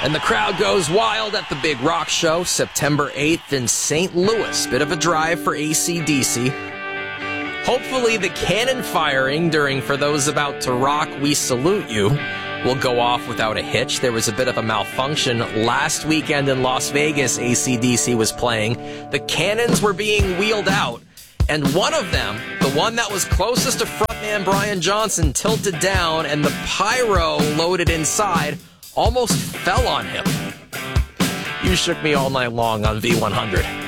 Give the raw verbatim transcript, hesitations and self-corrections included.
And the crowd goes wild at the Big Rock Show, September eighth in Saint Louis. Bit of a drive for A C D C. Hopefully the cannon firing during For Those About to Rock, We Salute You will go off without a hitch. There was a bit of a malfunction last weekend in Las Vegas. A C D C was playing. The cannons were being wheeled out, and one of them, the one that was closest to frontman Brian Johnson, tilted down, and the pyro loaded inside almost fell on him. You shook me all night long on V one hundred.